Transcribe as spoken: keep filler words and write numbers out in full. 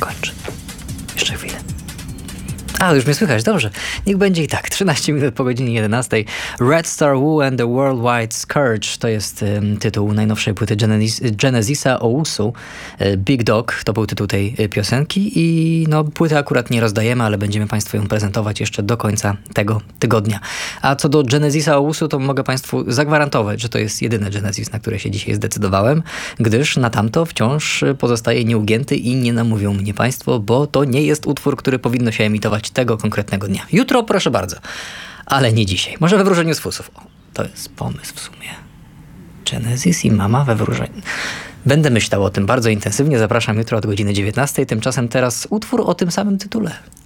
kończy. Jeszcze chwilę. A, już mnie słychać, dobrze. Niech będzie i tak. trzynaście minut po godzinie jedenastej. Red Star Woo and the Worldwide Scourge to jest um, tytuł najnowszej płyty Genesis, Genesisa Owusu. Big Dog to był tytuł tej piosenki i no, płytę akurat nie rozdajemy, ale będziemy Państwu ją prezentować jeszcze do końca tego tygodnia. A co do Genesisa Owusu, to mogę Państwu zagwarantować, że to jest jedyny Genesis, na które się dzisiaj zdecydowałem, gdyż na tamto wciąż pozostaje nieugięty i nie namówią mnie Państwo, bo to nie jest utwór, który powinno się emitować tego konkretnego dnia. Jutro proszę bardzo, ale nie dzisiaj. Może we wróżeniu z fusów. O, to jest pomysł w sumie. Genesis i mama we wróżeniu. Będę myślał o tym bardzo intensywnie. Zapraszam jutro od godziny dziewiętnastej. Tymczasem teraz utwór o tym samym tytule.